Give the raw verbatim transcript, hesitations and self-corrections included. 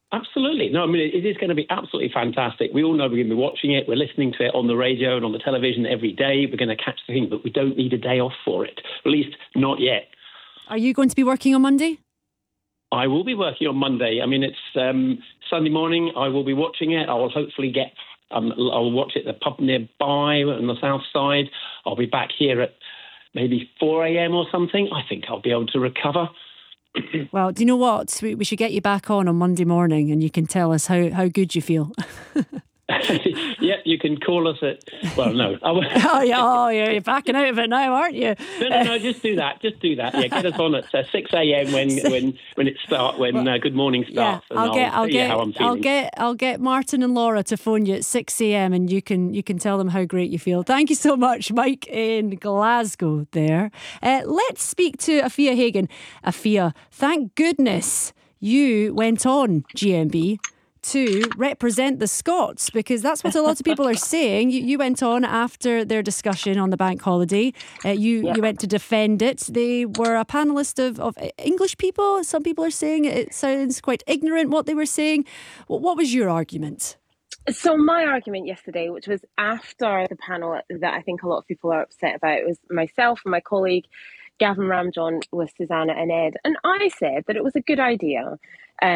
Absolutely. No, I mean, it is going to be absolutely fantastic. We all know we're going to be watching it. We're listening to it on the radio and on the television every day. We're going to catch the thing, but we don't need a day off for it. At least not yet. Are you going to be working on Monday? I will be working on Monday. I mean, it's um, Sunday morning. I will be watching it. I will hopefully get, um, I'll watch it at the pub nearby on the south side. I'll be back here at maybe four a.m. or something. I think I'll be able to recover. Well, do you know what? We, we should get you back on on Monday morning and you can tell us how, how good you feel. Yep, you can call us at, well, no. oh, yeah, oh, yeah, you're backing out of it now, aren't you? No, no, no, just do that. Just do that. Yeah, get us on at uh, six a.m. when when when it start when well, uh, Good Morning starts. Yeah, I'll get, I'll, I'll get, how I'm I'll get, I'll get Martin and Laura to phone you at six a.m. and you can you can tell them how great you feel. Thank you so much, Mike in Glasgow. There. Uh, let's speak to Afia Hagen. Afia, thank goodness you went on G M B to represent the Scots, because that's what a lot of people are saying. You, you went on after their discussion on the bank holiday. Uh, you, yeah. you went to defend it. They were a panellist of, of English people. Some people are saying it sounds quite ignorant what they were saying. What, what was your argument? So my argument yesterday, which was after the panel that I think a lot of people are upset about, was myself and my colleague Gavin Ramjohn with Susanna and Ed. And I said that it was a good idea